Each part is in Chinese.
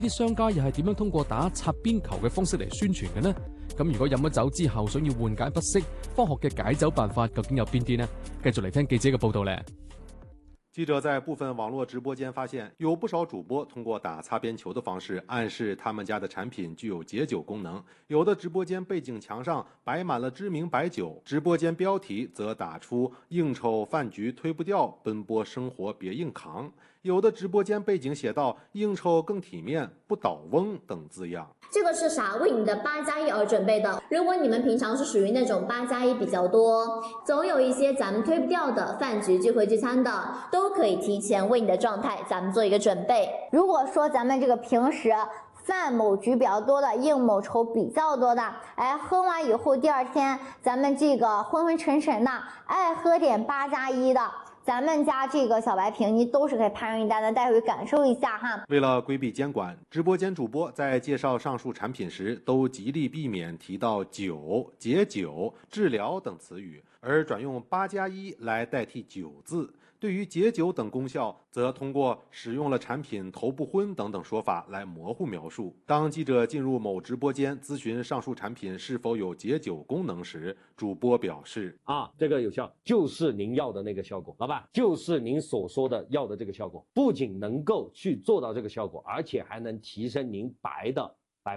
啲商家又係點樣通過打擦邊球嘅方式嚟宣傳嘅呢？咁如果飲咗酒之後想要緩解不適，科學嘅解酒辦法究竟有邊啲呢？繼續嚟聽記者嘅報道咧。 记者在部分网络直播间发现，有不少主播通过打擦边球的方式暗示他们家的产品具有解酒功能。有的直播间背景墙上摆满了知名白酒，直播间标题则打出“应酬饭局推不掉，奔波生活别硬扛”。有的直播间背景写到“应酬更体面，不倒翁”等字样。 这个是啥？为你的8+1而准备的。如果你们平常是属于那种8+1比较多，总有一些咱们推不掉的饭局、聚会、聚餐的，都可以提前为你的状态咱们做一个准备。 如果说咱们这个平时饭某局比较多的，应某酬比较多的，喝完以后第二天咱们这个昏昏沉沉的，爱喝点8+1的。咱们家这个小白瓶，你都是可以拍上一单的，待会感受一下哈。 为了规避监管，直播间主播在介绍上述产品时，都极力避免提到酒、解酒、治疗等词语，而转用8+1来代替酒字。对于解酒等功效，则通过使用了产品头不昏等等说法来模糊描述。当记者进入某直播间咨询上述产品是否有解酒功能时，主播表示： 这个有效，就是您要的那个效果，老板，就是您所说的要的这个效果，不仅能够去做到这个效果，而且还能提升您白的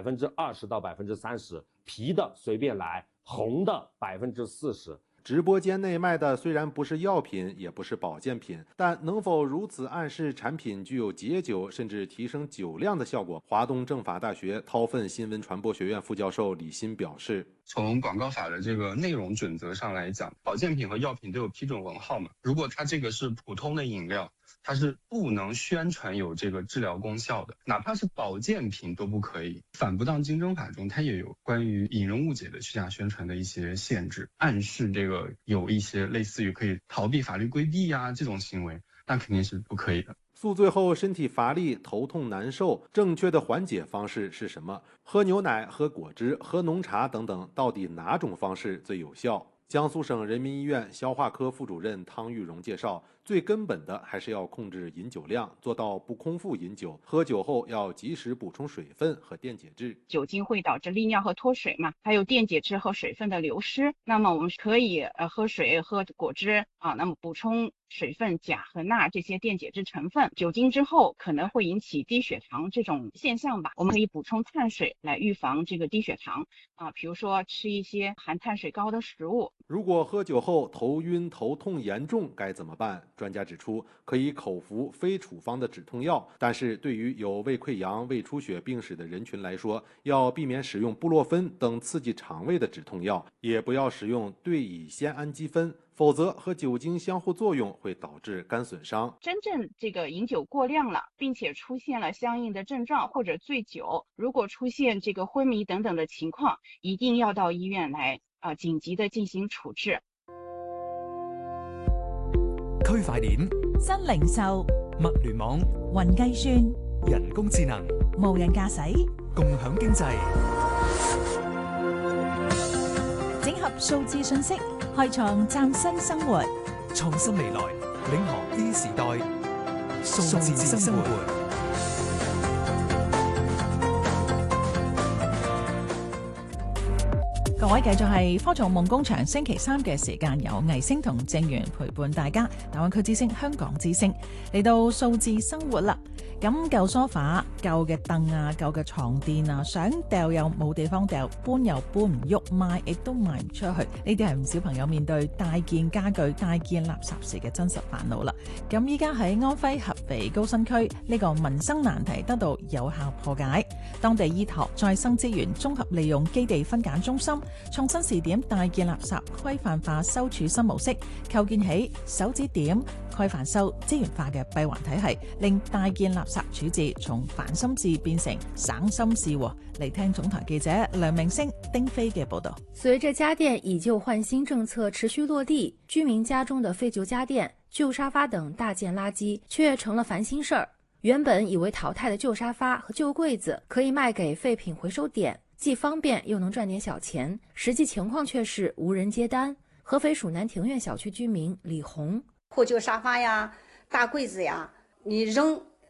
20%到30%，皮的随便来，红的40%。 直播间内卖的虽然不是药品，也不是保健品，但能否如此暗示产品具有解酒甚至提升酒量的效果？华东政法大学韬奋新闻传播学院副教授李欣表示， 从广告法的这个内容准则上来讲，保健品和药品都有批准文号嘛。如果它这个是普通的饮料，它是不能宣传有这个治疗功效的，哪怕是保健品都不可以。反不当竞争法中它也有关于引人误解的虚假宣传的一些限制，暗示这个有一些类似于可以逃避法律规避这种行为，那肯定是不可以的。 宿醉后身体乏力、头痛难受，正确的缓解方式是什么？喝牛奶、喝果汁、喝浓茶等等，到底哪种方式最有效？江苏省人民医院消化科副主任汤玉荣介绍，最根本的还是要控制饮酒量，做到不空腹饮酒。喝酒后要及时补充水分和电解质。 酒精会导致利尿和脱水嘛，还有电解质和水分的流失。那么我们可以喝水、喝果汁那么补充水分、钾和钠这些电解质成分。酒精之后可能会引起低血糖这种现象吧，我们可以补充碳水来预防这个低血糖比如说吃一些含碳水高的食物。 如果喝酒后头晕、头痛严重该怎么办？专家指出，可以口服非处方的止痛药，但是对于有胃溃疡、胃出血病史的人群来说，要避免使用布洛芬等刺激肠胃的止痛药，也不要使用对乙酰氨基酚，否则和酒精相互作用会导致肝损伤。 真正这个饮酒过量了，并且出现了相应的症状或者醉酒，如果出現這個昏迷等等的情況，一定要到醫院來緊急的進行處置。 區塊鏈、 新零售、 物聯網、 雲計算、 人工智能、 無人駕駛、 共享經濟， 整合數字信息，開創嶄新生活， 創新未來，領航 E 時代，數字生活。 各位繼續係科創夢工場星期3嘅時間，有魏星同正源陪伴大家。大灣區之星、香港之星嚟到數字生活啦。咁舊梳化、舊嘅凳啊、舊嘅床墊啊，想掉又冇地方掉，搬又搬唔喐，賣亦都賣唔出去。呢啲係唔少朋友面對大件家具、大件垃圾時嘅真實煩惱啦。咁依家喺安徽合肥高新區，呢個民生難題得到有效破解。當地依託再生資源綜合利用基地分揀中心，創新試點大件垃圾規範化收儲新模式，構建起手指點規範收資源化嘅閉環體系，令大件垃圾處置從煩心事變成省心事。嚟聽總台記者梁明星、丁飛嘅報道。 隨着家電以舊換新政策持續落地，居民家中的廢舊家電、舊沙發等大件垃圾卻成了煩心事兒。原本以為淘汰的舊沙發和舊櫃子可以賣給廢品回收點，既方便又能賺點小錢，實際情況卻是無人接單。合肥蜀南庭院小區居民李紅， 破舊沙發呀、大櫃子呀，你扔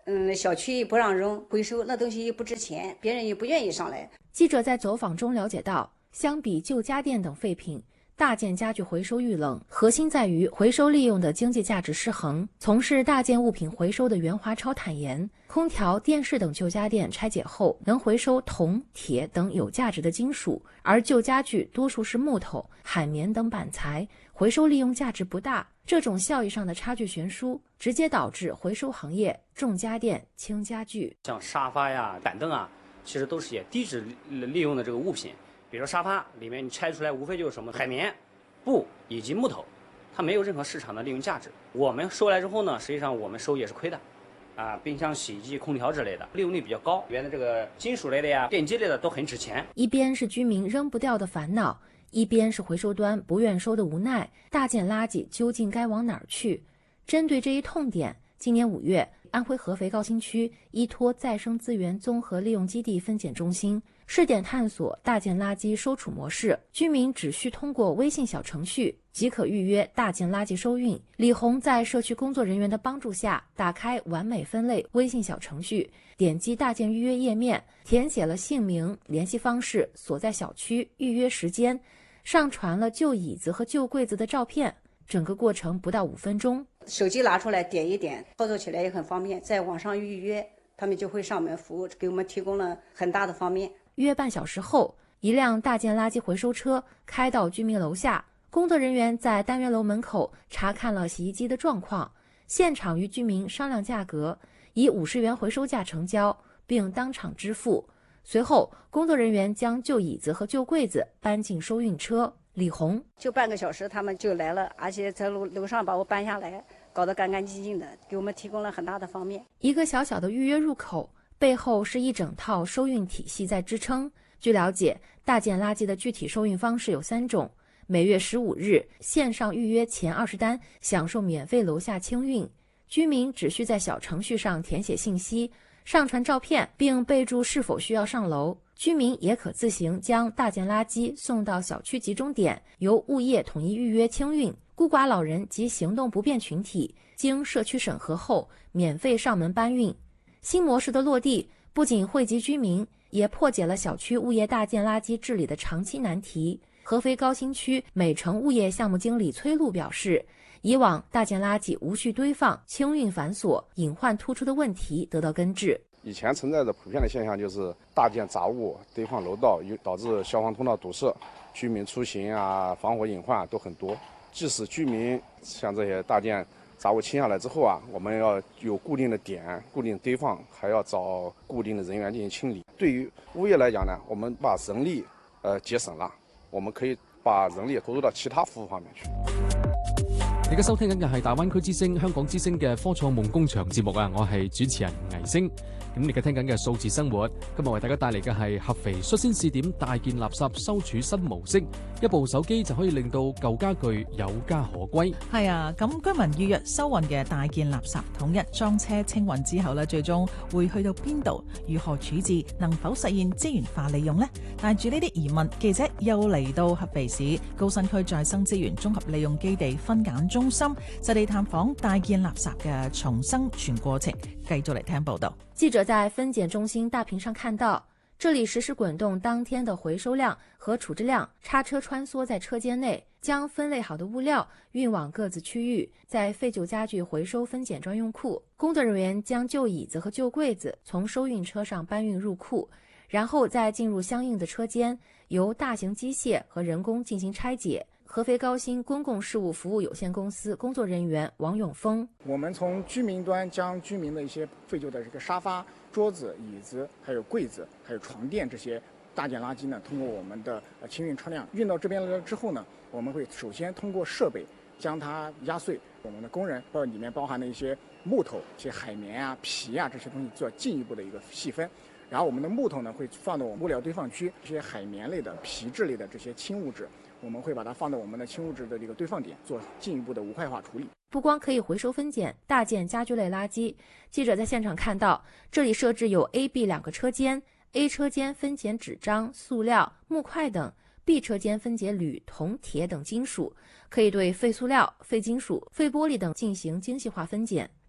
小区不让扔回收，那东西又不值钱，别人也不愿意上来。 记者在走访中了解到，相比旧家电等废品，大件家具回收遇冷，核心在于回收利用的经济价值失衡。从事大件物品回收的袁华超坦言，空调、电视等旧家电拆解后能回收铜、铁等有价值的金属，而旧家具多数是木头、海绵等板材，回收利用价值不大。这种效益上的差距悬殊，直接导致回收行业重家电轻家具。 像沙发呀、板凳啊，其实都是也低值利用的这个物品。比如沙发里面你拆出来，无非就是什么海绵、布以及木头，它没有任何市场的利用价值。我们收来之后呢，实际上我们收也是亏的。冰箱、洗衣机、空调之类的利用率比较高，里面的这个金属类的呀、电机类的都很值钱。 一边是居民扔不掉的烦恼，一边是回收端不愿收的无奈，大件垃圾究竟该往哪儿去？针对这一痛点，今年5月，安徽合肥高新区依托再生资源综合利用基地分拣中心试点探索大件垃圾收储模式，居民只需通过微信小程序即可预约大件垃圾收运。李红在社区工作人员的帮助下，打开完美分类微信小程序，点击大件预约页面，填写了姓名、联系方式、所在小区、预约时间，上传了旧椅子和旧柜子的照片，整个过程不到5分钟。 手机拿出来点一点，操作起来也很方便，在网上预约，他们就会上门服务，给我们提供了很大的方便。 约半小时后，一辆大件垃圾回收车开到居民楼下，工作人员在单元楼门口查看了洗衣机的状况，现场与居民商量价格，以50元回收价成交，并当场支付。随后，工作人员将旧椅子和旧柜子搬进收运车。李红就半个小时他们就来了，而且在楼上把我搬下来，搞得干干净净的，给我们提供了很大的方便。 一个小小的预约入口背后是一整套收运体系在支撑。据了解，大件垃圾的具体收运方式有3种：每月15日线上预约前20单享受免费楼下清运，居民只需在小程序上填写信息，上传照片并备注是否需要上楼。居民也可自行将大件垃圾送到小区集中点，由物业统一预约清运。孤寡老人及行动不便群体经社区审核后免费上门搬运。新模式的落地不仅惠及居民，也破解了小区物业大件垃圾治理的长期难题。合肥高新区美城物业项目经理崔璐表示，以往大件垃圾无序堆放、清运繁琐、隐患突出的问题得到根治。 以前存在的普遍的现象就是大件杂物堆放楼道，导致消防通道堵塞，居民出行啊、防火隐患都很多。即使居民像这些大件杂物清下来之后啊，我们要有固定的点、固定堆放，还要找固定的人员进行清理。对于物业来讲呢，我们把人力节省了，我们可以把人力投入到其他服務方面去。 而家收聽緊嘅係大灣區之聲、香港之聲嘅科創夢工場節目啊，我係主持人倪星。咁你而家聽緊嘅數字生活，今日為大家帶嚟嘅係合肥率先試點大件垃圾收儲新模式，一部手機就可以令到舊家具有家可歸。 係啊，咁居民預約收運嘅大件垃圾統一裝車清運之後呢，最終會去到邊度？如何處置？能否實現資源化利用呢？帶住呢啲疑問，記者又嚟到合肥市高新區再生資源綜合利用基地分揀中心，實地探訪大件垃圾嘅重生全過程。繼續嚟聽報道。 記者在分揀中心大屏上看到，這裡實時滾動當天的回收量和處置量，叉車穿梭在車間內，將分類好的物料運往各自區域，在廢舊家具回收分揀專用庫，工作人員將舊椅子和舊櫃子從收運車上搬運入庫，然後再進入相應的車間，由大型機械和人工進行拆解。合肥高新公共事務服務有限公司工作人員王永峰： 我們從居民端將居民的一些廢舊的這個沙發、桌子、椅子，還有櫃子，還有床墊這些大件垃圾呢，通過我們的清運車輛運到這邊了之後呢，我們會首先通過設備將它壓碎。我們的工人裡面包含的一些木頭、一些海綿啊、皮啊這些東西做進一步的一個細分。然後我們的木頭呢會放到我們物料堆放區，這些海綿類的、皮質類的這些輕物質，我們會把它放到我們的輕物質的這個堆放點，做進一步的無害化處理。 不光可以回收分揀大件家居類垃圾，記者在現場看到，這裡設置有 A、B 兩個車間 ，A 車間分揀紙張、塑料、木塊等 ，B 車間分揀鋁、銅、鐵等金屬，可以對廢塑料、廢金屬、廢玻璃等進行精細化分揀。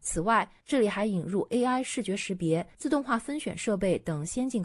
此外，这里还引入 AI 视觉识别、自动化分选设备等先进